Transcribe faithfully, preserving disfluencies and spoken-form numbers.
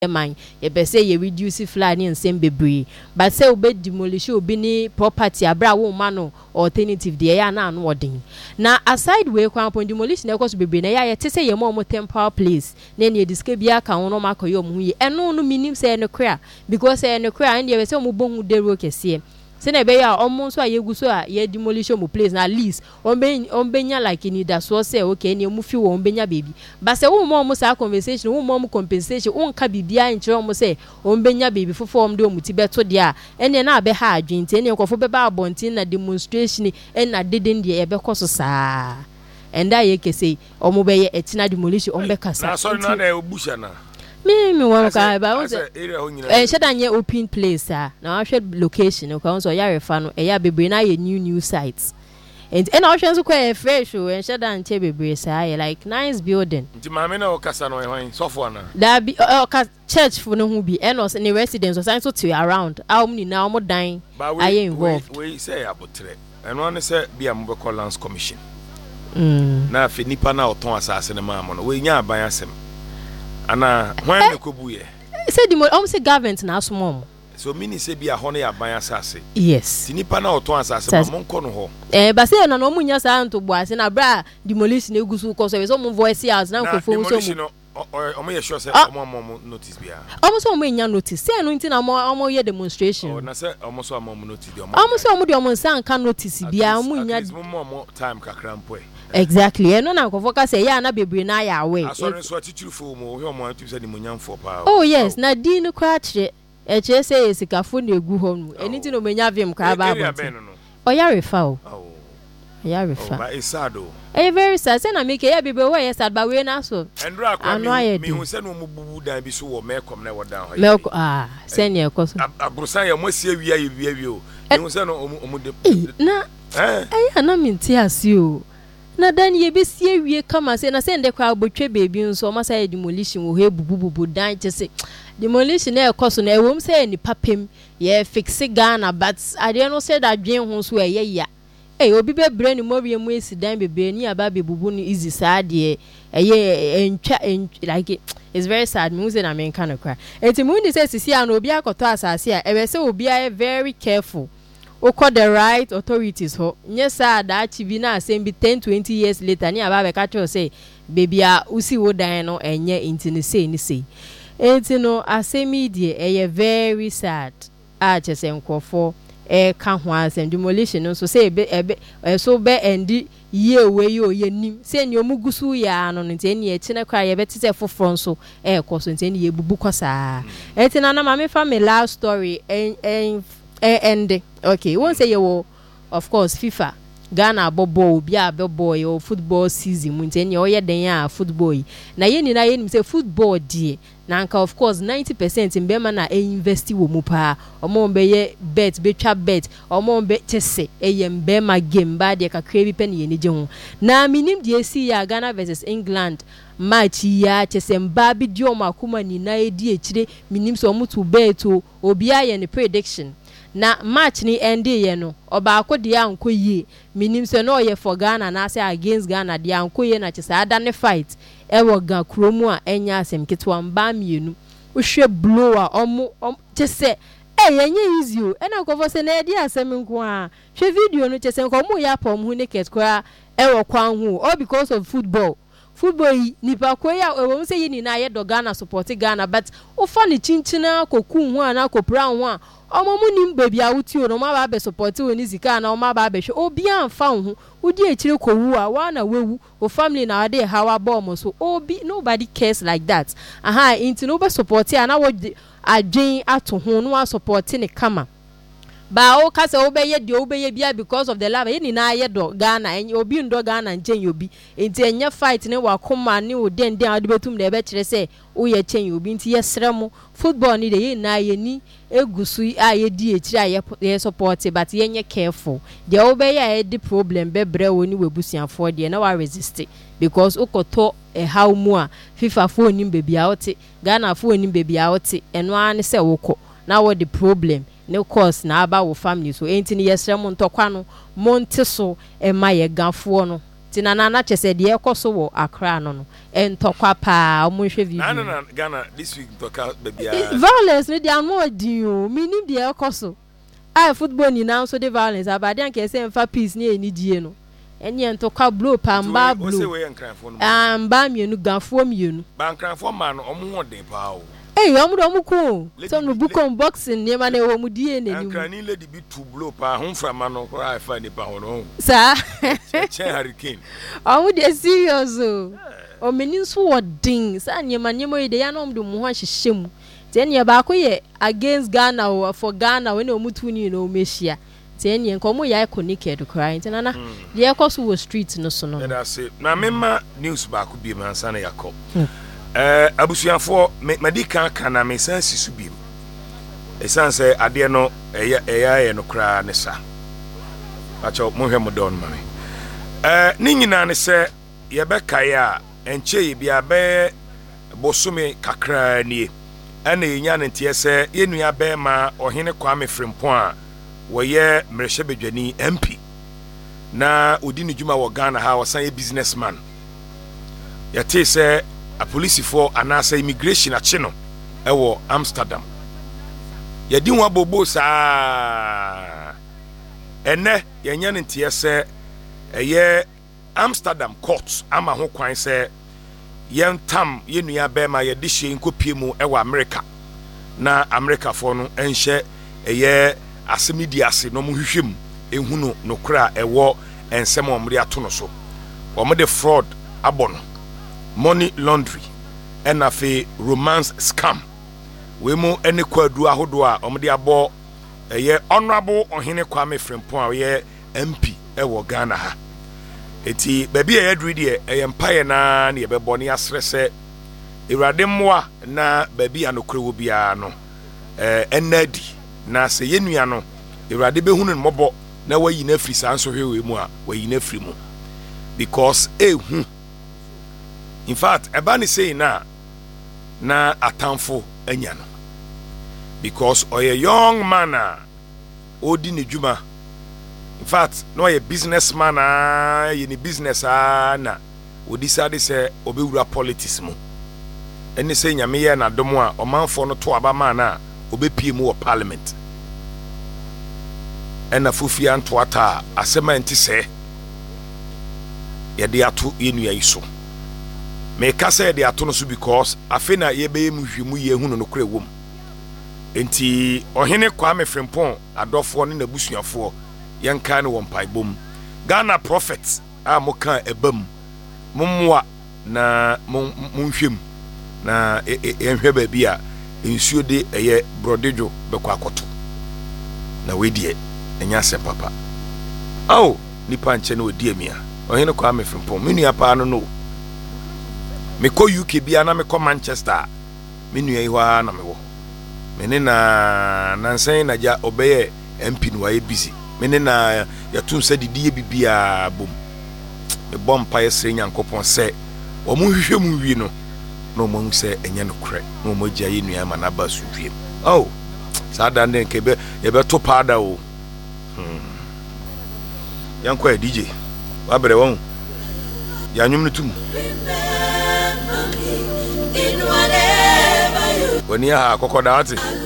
man ye be say ye reduce fly ni nsem bebre but say obe demolish obi ni property abra wo ma no alternative de ya na no odin na aside we kwan pon demolish na ekoso bebre na ya ye te say ye mo mo temporary place na ne diska bia ka wono makoyo mo yi eno no minim say no kra because say no kra and ye say mo bohu dero kese se na be ya omo so ayegu so a ye demolish mo place na at least ombe ombenya like ni da so say okay ne mu fi wo ombenya baby but say wo mo mo sa conversation wo mo mo compensation wo nka bibia nkyere mo say ombenya baby fofo om de omuti beto de a ene na be ha adwinte ene nkofo be ba abontin na demonstration e na deden de e be koso saa enda ye kese omo be ye etina demolish ombe kasa na sorry na na obusha na me me won ka ba won say area ho nyina eh sheda nye open place ah na wa hwed location ko won so ya refa no e ya bebre na ye new new sites and and I was quite fresh and sheda nche bebre sa ye like nice building nti mame na o kasa no e hwan sofo na da bi o ka church for no hu bi and us in the residence so sign so to around how many now mo dan aye involved we say abotre eno ne say bia mo be call lands commission mm na fe nipa na oton asase ne ma mo no we nya aban asem ana hwan ne kobuye say the um say government na asomom so mini say bia ho na ya ban asase yes ti nipa na oton asase ma mo nko no ho eh ba say na no munya sa nto boase na bra demolition egusu ko so so mo voice out na ko fo so mo omo ye sure say omo omo notice bia omo so omo nya notice say no nti na omo ye demonstration oh na say omo so omo notice de omo omo so omo de omo nsa nka notice bia omo nya mo time kakra mpo exactly e no na ko focus say ya na bebre na ya we asori so atitiri fo mo he omo atu say ni monyamfo pa oh yes na di no kwa kire e kire say esikafo na egu ho no eni ti no menya vim ka ba ba o ya refa o ya refa ba isado e very sad say na make ya bebre we sad ba we na so endra kwa mi mi hu say no mo bubu dan bi so wo mekom na wo dan ho melko ah say na ekoso abrusan ya mo sia wia ye wia wi o mi hu say no omo de na eh eh na minti ase o na dan ye be sie wie kama se na se nde kwa botwe bebi nso o ma say demolition wo he bubububu dan je se demolition e koso na ewom say ni papem ye fix Ghana but ade no say that dwen ho so e ye ya eh obi be bre ni mo wie mu esi dan bebe ni aba be bubu ni easy sad ye eye entwa like it's very sad me say na men kind of cry enti mu ni say sisi an obi akoto asase a e be say obi a very careful oko the right authorities ho nye sa da chibi na asem bi ten twenty years later ni aba be ka cho say baby a usi wo dan no enye intini say ni say enti no asemi die eye very sad a chese nkofo e ka ho asem demolition no so say be e so be endi ye we yo ye nim say ni omugusu ya no nti eni e chine kwa ye beti say foforo so e koso nti eni ye bubu kosa enti na na mama family last story en en eh end okay won't say you of course FIFA Ghana bobo obi a bobo yo football season mu nti o ye den ya football na ye ni na ye ni say football die na nka of course ninety percent mbema na e invest wo mu pa omo mbe ye bet betwa bet omo mbe chese e ye mbema game ba de kakra bi pen ye ni je ho na minim die si ya Ghana versus England match ya chese mba bi di o makuma ni na e di echire minim so omo to bet o obi a ye ni prediction na match ni endi ye no oba akodi anko yi minim se no ye for Ghana na say against Ghana de anko ye na chese ada ne fight e wo ga kromu a enya asem ketwa mba mienu uhwe blow a omo chese e ye nye easy o e na ko se na e di asem nko a hwe video no chese nko mo ya pom hu ne ketkwa e wo kwan hu all because of football football nipa koya e wo se yi ni na ye do Ghana support Ghana but o fa ni chinchina koku hu ana kopra hu a omo munim baby awuti o no ma ba be support o ni zika na o ma ba be hwe obi anfa hu udi echire kowu a wa na wewu o family na ade hawa bomb so obi nobody cares like that aha inti no be support ya na wo adwen ato hu no support ni kama ba o ka se obeye de obeye bia because of the love ni na ye do Ghana en obi ndo Ghana nchen obi enti enye fight ne wakoma ne o den den ade betum na e be kire se o ye chen obi enti ye sremo football ni de ye na ye ni egusu a ye di echira ye support but ye nye careful de obeye e di problem be bre woni webusianfo de na wa resist because ukoto e how mu a FIFA fo ni baby a wote Ghana fo ni baby a wote eno an se woko na what the problem no course na aba wo family so enti ni yesrem ntokwa no monte so e ma ye gafo no tina na na chese de ekoso wo Accra no no entokwa pa omo hwe video na na Ghana this week toka bebia violence no dia no odin o minim de ekoso ai football ni na so de violence abade anke se mfa peace ni enidie no enye entokwa blow pa mba blow amba mienu gafo mienu ba nkranfo ma no omo ho den pa o eh omo do omo ko so no book unboxing ni ma na wo mu die na ni ankrani lady bi two blow pa ho fra ma no kra fa ni pa ho no sa che hurricane omo de serious o o menin so wodin sa nyema nyema ide ya no mdo mu ho ahyehye mu ten ye ba ko ye against Ghana or for Ghana when omo tuni no mehia ten ye nko mo ya connected cry ten na de ekoso wo street no so no na say na mema news ba ko bi man sa na yakọ eh abusuafo medika kana me san sisu bi esan say ade no eya eya ye no kra ne sa acho mo hwe mo don mame eh ni nyina ne se ye be kai a enche ye bia be bosume kakra nie ana yenya ne tie se ye nua be ma ohene Kwame Frimpong a wo ye mrehye bedwani M P na odi ne djuma wo Ghana ha wo san ye businessman ya te se a police for anasa immigration ache no ewo Amsterdam ya di wa bobo sa ene yenya ne tie se eye Amsterdam court ama ho kwan se yentam yenua be ma ye de hye nkopie mu ewo America na America for no enhye eye asemidi ase no mo hwehwem ehunu no kra ewo ensem omri ato no so omo de fraud abono money laundry and afi romance scam we mu ene kwadu ahodo a omo de abo eye honorable ohene Kwame Frimpong a ye M P ewo Ghana ha eti baby e yadru de eye mpaye na ne yebebo ne asrese ewrade moa na baby anokre wo bia no eh enadi na se yenua no ewrade behunu mobo na wayi na free sanso hwewe mu a wayi na free mu because ehu in fact ebani say na na atamfo anya no because oye young man a odi ne djuma in fact no ye businessman a ye ni business a na odi sade se obewura politics mu eni say nyame ye na dom a omanfo no to aba man a obepie mu wo parliament ena fofia nto ata asema nti se ye de ato yenua iso me ka say de ato no so because afena ye be mu hwemu ye hunu no kra wom enti ohene Kwame Frimpong adofo ne nabusuafo yenka ne won paibom Ghana prophets a moka ebam mommoa na monhwem na enhwe ba bia ensuo de eye brodejo bekwa akoto na wedie enya se papa aw nipa nche na odie mia ohene Kwame Frimpong menua pa no no meko U K bia na meko Manchester menua iwa na mewo mene na nansen na ja obeye M P no waye busy mene na yatun se didie bibia bom me bom pa yesre nyankopon se o mu hwehwe mu wi no no mo se enya no kre no mo gya ye nua ma na ba su wiem oh sada nden ke be ye be to pada o hmm yankwa D J wa bere won ya nwum no tum wani ha kokoda ati